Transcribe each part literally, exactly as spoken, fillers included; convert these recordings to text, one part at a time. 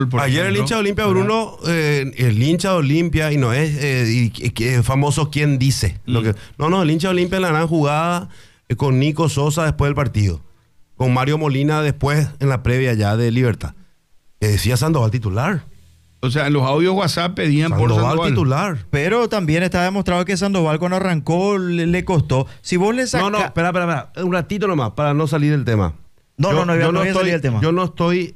Ayer el hincha de Olimpia, Bruno, eh, el hincha de Olimpia, y no es eh, y, y, y, famoso quien dice. Mm. Lo que, no, no, el hincha de Olimpia en la gran jugada eh, con Nico Sosa después del partido. Con Mario Molina después en la previa ya de Libertad. Que decía Sandoval titular. O sea, en los audios WhatsApp pedían Sandoval por Sandoval titular. Pero también está demostrado que Sandoval cuando arrancó le, le costó. Si vos le sacas... No, no, espera, espera, espera. Un ratito nomás para no salir del tema. No, yo, no, no, yo no, no voy a estoy, salir del tema. Yo no estoy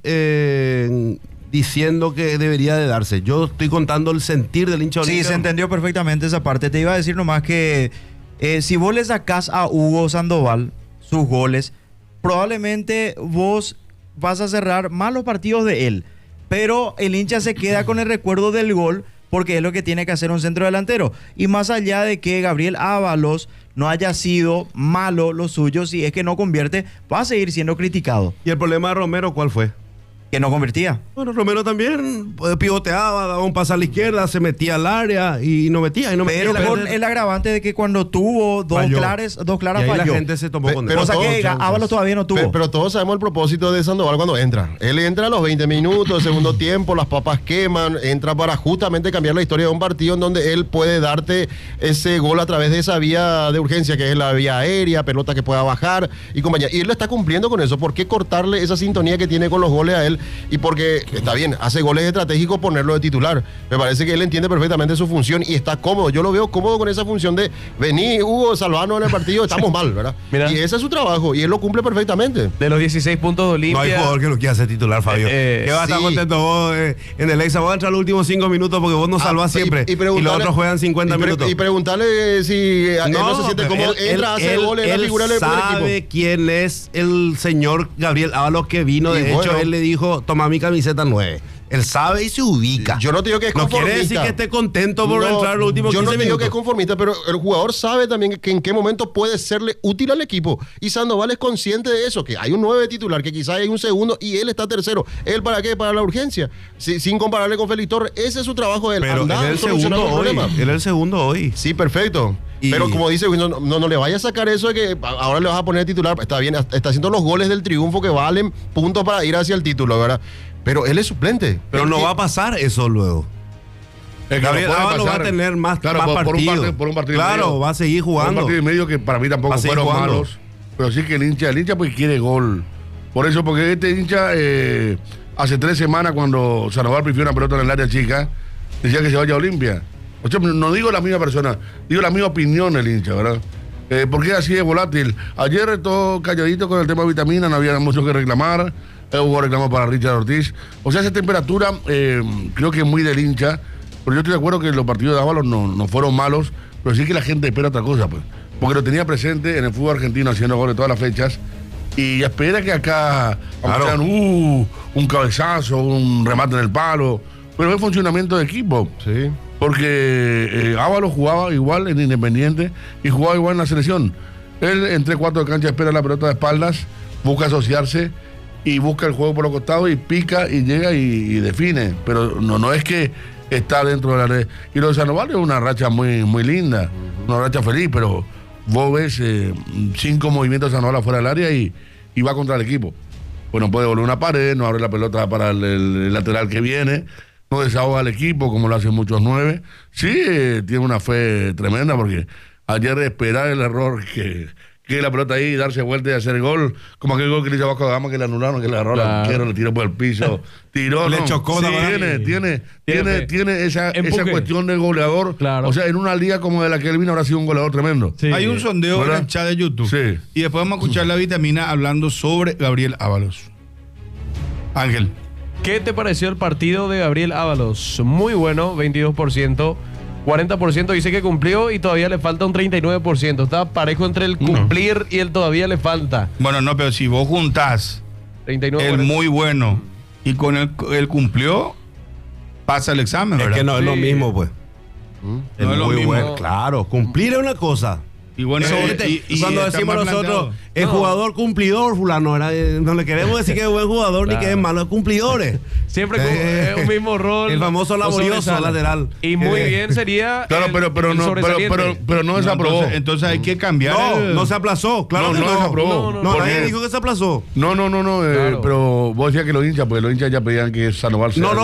eh, diciendo que debería de darse. Yo estoy contando el sentir del hincha Olimpia. Sí, se entendió perfectamente esa parte. Te iba a decir nomás que eh, si vos le sacás a Hugo Sandoval sus goles, probablemente vos vas a cerrar más los partidos de él. Pero el hincha se queda con el recuerdo del gol porque es lo que tiene que hacer un centro delantero. Y más allá de que Gabriel Ábalos no haya sido malo lo suyo, si es que no convierte, va a seguir siendo criticado. ¿Y el problema de Romero cuál fue? Que no convertía. Bueno, Romero también pues, pivoteaba, daba un paso a la izquierda, se metía al área y no metía. Y no pero metía con el agravante de que cuando tuvo dos falló. claras, dos claras y ahí falló. la gente se tomó Pe- con pero Cosa todos, que Ábalos todavía no tuvo. Pero, pero todos sabemos el propósito de Sandoval cuando entra. Él entra a los veinte minutos, segundo tiempo, las papas queman, entra para justamente cambiar la historia de un partido en donde él puede darte ese gol a través de esa vía de urgencia, que es la vía aérea, pelota que pueda bajar y compañía. Y él lo está cumpliendo con eso. ¿Por qué cortarle esa sintonía que tiene con los goles a él? Y porque, está bien, hace goles estratégicos ponerlo de titular. Me parece que él entiende perfectamente su función y está cómodo. Yo lo veo cómodo con esa función de venir, Hugo, salvarnos en el partido, estamos mal, ¿verdad? Mira. Y ese es su trabajo y él lo cumple perfectamente. De los dieciséis puntos de Olimpia. No hay jugador que lo quiera hacer titular, Fabio. Eh, ¿Qué vas a estar sí. contento vos eh, en el Exa? Vos vas a entrar los últimos cinco minutos porque vos nos Ah, salvás y- siempre. y Y, preguntarle- los otros juegan cincuenta y pre- minutos. Y preguntarle si eh, él no se siente pero cómodo. él- Entra, él- hace él- goles, es la él figura del primer sabe equipo. quién es el señor Gabriel Ábalos que vino. Y De hecho, bueno. él le dijo, toma mi camiseta nueve. Él sabe y se ubica. Yo no te digo que es No conformista. quiere decir que esté contento por No, entrar los últimos yo no quince te digo minutos. que es conformista, pero el jugador sabe también que en qué momento puede serle útil al equipo. Y Sandoval es consciente de eso, que hay un nueve titular, que quizás hay un segundo y él está tercero. ¿Él para qué? Para la urgencia. Si- sin compararle con Félix Torres, ese es su trabajo de él. Pero él Andar es el solucionando segundo hoy. problemas. Él es el segundo hoy. Sí, perfecto. Y- Pero como dice, no, no, no le vaya a sacar eso de que ahora le vas a poner titular. Está bien, está haciendo los goles del triunfo que valen puntos para ir hacia el título, ¿verdad? Pero él es suplente. Pero Él- no va a pasar eso luego. Es que Gabriel no puede Ábalos va a pasar. tener más, Claro, más por, por un partidos. partido, por un partido y Claro, medio. va a seguir Por un jugando. partido y medio que para mí Va tampoco a seguir fueron jugando. malos. Pero sí que el hincha, el hincha pues quiere gol. Por eso, porque este hincha eh, hace tres semanas cuando Sandoval pifió una pelota en el área chica, decía que se vaya a Olimpia. O sea, no digo la misma persona, digo la misma opinión el hincha, ¿verdad? Eh, ¿Por qué así es volátil? Ayer todo calladito con el tema de vitamina, no había mucho que reclamar. Eh, hubo reclamo para Richard Ortiz. O sea, esa temperatura eh, creo que es muy del hincha. Pero yo estoy de acuerdo que los partidos de Ábalos no, no fueron malos, pero sí que la gente espera otra cosa, pues. Porque lo tenía presente en el fútbol argentino haciendo goles todas las fechas. Y espera que acá Claro. sean, uh, un cabezazo, un remate en el palo. Pero es funcionamiento de equipo. Sí. Porque eh, Ábalos jugaba igual en Independiente y jugaba igual en la selección. Él en tres cuartos de cancha espera la pelota de espaldas, busca asociarse y busca el juego por los costados y pica y llega y, y define. Pero no, no es que está dentro de la red. Y lo de Sandoval es una racha muy, muy linda, una racha feliz, pero vos ves eh, cinco movimientos de Sandoval afuera del área y, y va contra el equipo. Pues no puede volver una pared, no abre la pelota para el, el lateral que viene, no desahoga al equipo como lo hacen muchos nueve. Sí, eh, tiene una fe tremenda porque ayer esperar el error que, que la pelota ahí y darse vuelta y hacer el gol, como aquel gol que le hizo Vasco da Gama que le anularon, que le agarró Claro. al arquero, le tiró por el piso, tiró, Le no. chocó, Sí, ¿no? tiene, tiene, tiene, fe. tiene esa, esa Empuje. cuestión del goleador. Claro. O sea, en una liga como de la que él vino habrá sido un goleador tremendo. Sí. Hay Hay un sondeo ¿verdad? en el chat de YouTube. Sí. Y después vamos a escuchar la vitamina hablando sobre Gabriel Ábalos. Ángel. ¿Qué te pareció el partido de Gabriel Ábalos? Muy bueno, veintidós por ciento. cuarenta por ciento dice que cumplió y todavía le falta un treinta y nueve por ciento. Está parejo entre el cumplir y el todavía le falta. Bueno, no, pero si vos juntás treinta y nueve el por ciento. muy bueno y con el, el cumplió, pasa el examen, Es ¿verdad? que no es lo Sí. mismo, pues. No es lo muy mismo. bueno. Claro, cumplir es una cosa. Y bueno, Eh, y- y cuando está decimos mal nosotros, planteado. el No. jugador cumplidor, fulano, era, eh, no le queremos decir que es buen jugador ni que es malo, es cumplidores. Siempre con Eh, eh, un mismo rol. el famoso o laborioso sobresale. lateral. Y muy Eh, bien sería. Claro, el- pero, pero, el no, pero, sobresaliente. pero, pero no No, desaprobó. entonces, entonces hay que cambiar. No, el- no se aplazó, claro No, que no no. desaprobó. No, no, No, Porque- nadie dijo que se aplazó. No, no, no, no, eh, Claro. pero vos decías que los hinchas, pues los hinchas ya pedían que Sandoval sea No, no,